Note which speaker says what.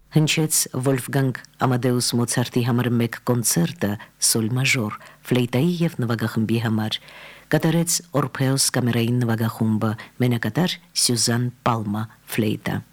Speaker 1: Հնչեց Վոլֆգանգ Ամադեուս Մոցարտի համար մեկ կոնցերտը սոլ մաժոր, ֆլեյտայի և նվագախմբի համար, կատարեց Օրփեոս կամերային նվագախումբը, մենակատար Սյուզան Պալմա, ֆլեյտա։